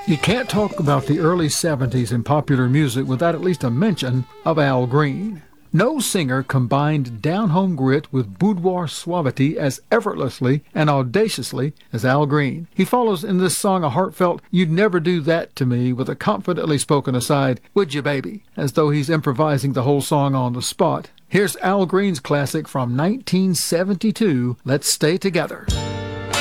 You can't talk about the early 70s in popular music without at least a mention of Al Green. No singer combined down-home grit with boudoir suavity as effortlessly and audaciously as Al Green. He follows in this song a heartfelt "You'd never do that to me" with a confidently spoken aside, "Would you, baby?" as though he's improvising the whole song on the spot. Here's Al Green's classic from 1972, "Let's Stay Together."